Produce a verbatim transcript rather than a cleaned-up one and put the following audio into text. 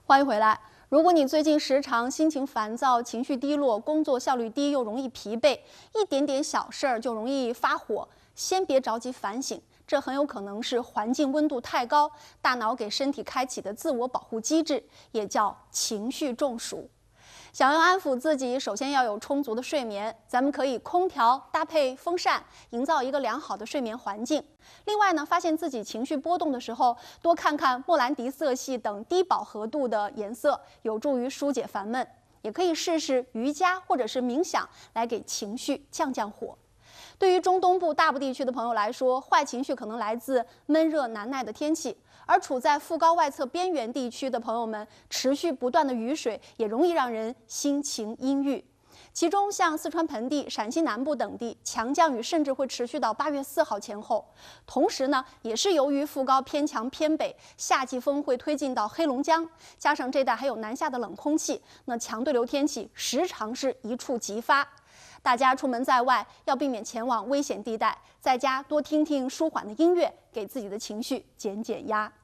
欢迎回来。如果你最近时常心情烦躁、情绪低落、工作效率低，又容易疲惫，一点点小事儿就容易发火，先别着急反省，这很有可能是环境温度太高，大脑给身体开启的自我保护机制，也叫情绪中暑。想要安抚自己，首先要有充足的睡眠。咱们可以空调搭配风扇，营造一个良好的睡眠环境。另外呢，发现自己情绪波动的时候，多看看莫兰迪色系等低饱和度的颜色，有助于疏解烦闷。也可以试试瑜伽或者是冥想，来给情绪降降火。对于中东部大部地区的朋友来说，坏情绪可能来自闷热难耐的天气。而处在副高外侧边缘地区的朋友们，持续不断的雨水也容易让人心情阴郁。其中，像四川盆地、陕西南部等地，强降雨甚至会持续到八月四号前后。同时呢，也是由于副高偏强偏北，夏季风会推进到黑龙江，加上这带还有南下的冷空气，那强对流天气时常是一触即发。大家出门在外要避免前往危险地带，在家多听听舒缓的音乐，给自己的情绪减减压。